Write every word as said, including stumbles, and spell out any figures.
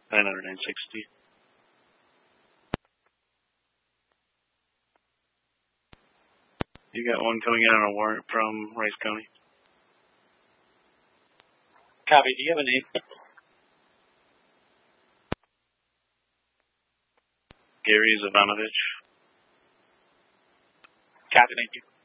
nine hundred nine sixty. You got one coming in on a warrant from Rice County. Copy. Do you have a name? Gary Zavanovich. Copy. Thank you.